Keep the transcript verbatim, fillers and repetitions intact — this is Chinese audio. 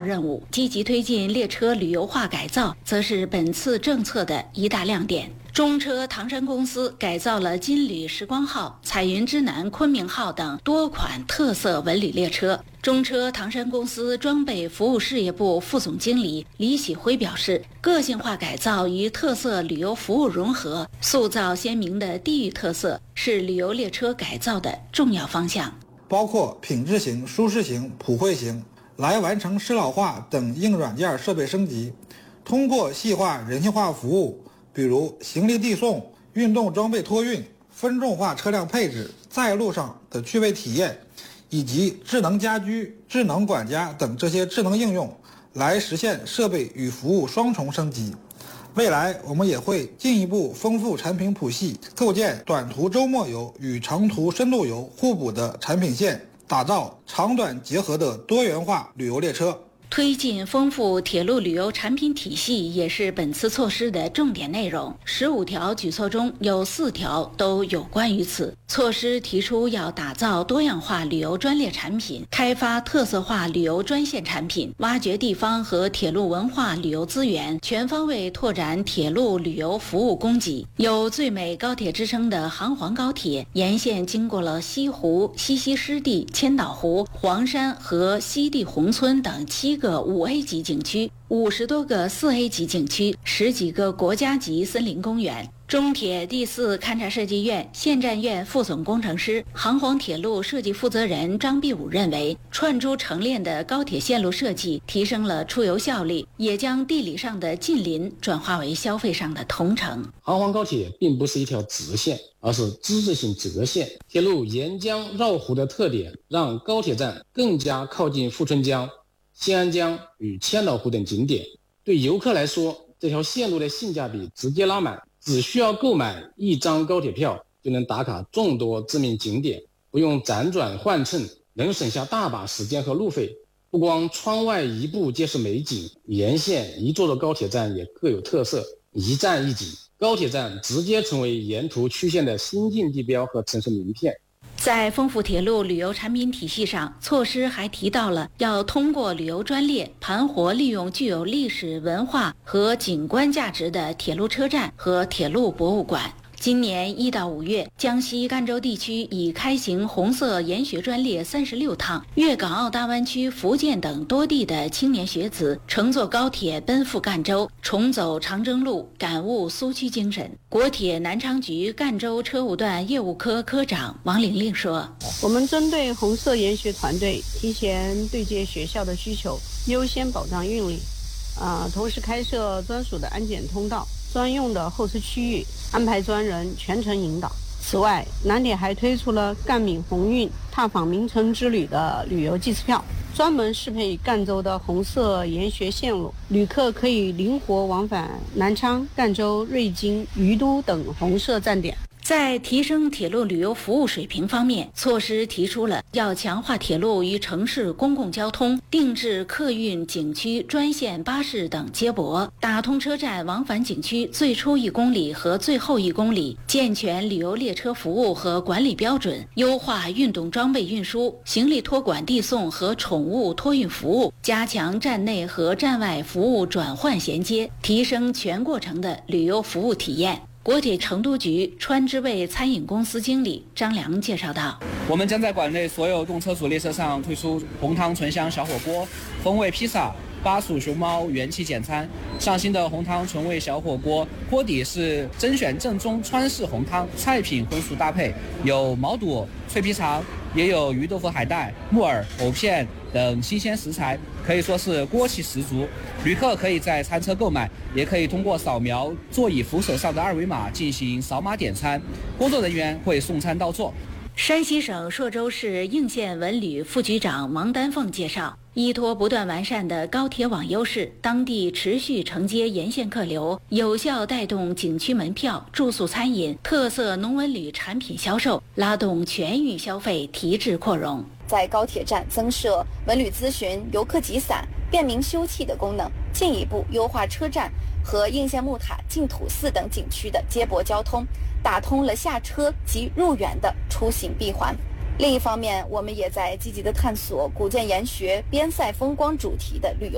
任务，积极推进列车旅游化改造，则是本次政策的一大亮点。中车唐山公司改造了金旅时光号、彩云之南昆明号等多款特色文旅列车。中车唐山公司装备服务事业部副总经理李喜辉表示，个性化改造与特色旅游服务融合，塑造鲜明的地域特色，是旅游列车改造的重要方向。 包括品质型、舒适型、普惠型，来完成适老化等硬软件设备升级，通过细化人性化服务，比如行李递送、运动装备托运、分众化车辆配置、在路上的趣味体验，以及智能家居、智能管家等这些智能应用，来实现设备与服务双重升级。未来我们也会进一步丰富产品谱系，构建短途周末游与长途深度游互补的产品线，打造长短结合的多元化旅游列车。 推进丰富铁路旅游产品体系也是本次措施的重点内容。十五条举措中有四条都有关于此。措施提出要打造多样化旅游专列产品，开发特色化旅游专线产品，挖掘地方和铁路文化旅游资源，全方位拓展铁路旅游服务供给。有最美高铁之称的杭黄高铁，沿线经过了西湖、西溪湿地、千岛湖、黄山和西递宏村等七个五 A 级景区，五十多个四 A 级景区，十几个国家级森林公园。中铁第四勘察设计院现站院副总工程师、杭黄铁路设计负责人张必武认为，串珠成链的高铁线路设计提升了出游效率，也将地理上的近邻转化为消费上的同城。 杭黄高铁并不是一条直线，而是之字形折线。铁路沿江绕湖的特点，让高铁站更加靠近富春江、新安江与千岛湖等景点。对游客来说，这条线路的性价比直接拉满，只需要购买一张高铁票就能打卡众多知名景点，不用辗转换乘，能省下大把时间和路费。不光窗外一步皆是美景，沿线一座座高铁站也各有特色，一站一景。高铁站直接成为沿途曲线的新晋地标和城市名片。 在丰富铁路旅游产品体系上，措施还提到了要通过旅游专列盘活利用具有历史文化和景观价值的铁路车站和铁路博物馆。今年一到五月，江西赣州地区已开行红色研学专列三十六趟，粤港澳大湾区、福建等多地的青年学子乘坐高铁奔赴赣州，重走长征路，感悟苏区精神。国铁南昌局赣州车务段业务科科长王玲玲说：“ 我们针对红色研学团队，提前对接学校的需求，优先保障运力，啊、呃，同时开设专属的安检通道。”专用的候车区域，安排专人全程引导。此外，南铁还推出了赣闽红运踏访名城之旅的旅游季次票，专门适配赣州的红色研学线路，旅客可以灵活往返南昌、赣州、瑞金、于都等红色站点。 在提升铁路旅游服务水平方面，措施提出了要强化铁路与城市公共交通、定制客运景区专线巴士等接驳，打通车站往返景区最初一公里和最后一公里，健全旅游列车服务和管理标准，优化运动装备运输、行李托管递送和宠物托运服务，加强站内和站外服务转换衔接，提升全过程的旅游服务体验。国铁成都局川之味餐饮公司经理张良介绍道：“ 我们将在馆内所有动车组列车上推出红汤醇香小火锅、风味披萨、巴蜀熊猫元气简餐。上新的红汤醇味小火锅，锅底是甄选正宗川式红汤，菜品荤素搭配，有毛肚、脆皮肠，也有鱼豆腐、海带、木耳、藕片等新鲜食材，可以说是锅气十足。旅客可以在餐车购买，也可以通过扫描座椅扶手上的二维码进行扫码点餐，工作人员会送餐到座。” 山西省朔州市应县文旅副局长王丹凤介绍，依托不断完善的高铁网优势，当地持续承接沿线客流，有效带动景区门票、住宿餐饮、特色农文旅产品销售，拉动全域消费提质扩容。 在高铁站增设文旅咨询、游客集散、便民休憩的功能，进一步优化车站和应县木塔、净土寺等景区的接驳交通，打通了下车及入园的出行闭环。另一方面，我们也在积极地探索古建研学、边塞风光主题的旅游